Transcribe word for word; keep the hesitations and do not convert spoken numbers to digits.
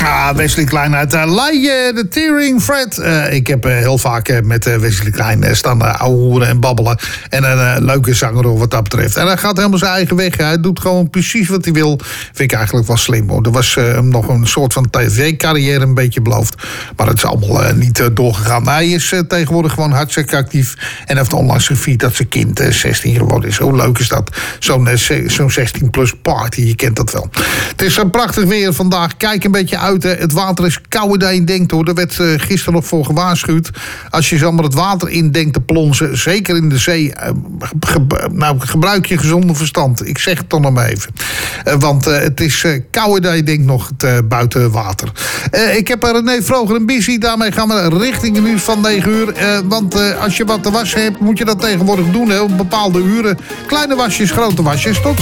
Ja, Wesley Klein uit uh, Leiden, de Tearing Fred. Uh, ik heb uh, heel vaak uh, met uh, Wesley Klein uh, staan uh, ouwehoeren en babbelen. En een uh, leuke zanger wat dat betreft. En hij gaat helemaal zijn eigen weg. Hij doet gewoon precies wat hij wil. Vind ik eigenlijk wel slim hoor. Er was uh, nog een soort van tv-carrière een beetje beloofd. Maar het is allemaal uh, niet uh, doorgegaan. Hij is uh, tegenwoordig gewoon hartstikke actief. En heeft onlangs gevierd dat zijn kind uh, zestien geworden is. Hoe leuk is dat? Zo'n uh, zo'n zestien plus party, je kent dat wel. Het is een prachtig weer vandaag. Kijk een beetje uit. Hè. Het water is kouder dan je denkt hoor. Er werd uh, gisteren nog voor gewaarschuwd. Als je zomaar het water in denkt te plonzen, zeker in de zee, uh, ge- nou, gebruik je gezonde verstand. Ik zeg het dan nog maar even. Uh, want uh, het is uh, kouder dan je denkt nog het, uh, buiten water. Uh, ik heb René Vroger en Busy. Daarmee gaan we richting de nieuws van negen uur. Uh, want uh, als je wat te wassen hebt, moet je dat tegenwoordig doen. Hè, op bepaalde uren. Kleine wasjes, grote wasjes. Tot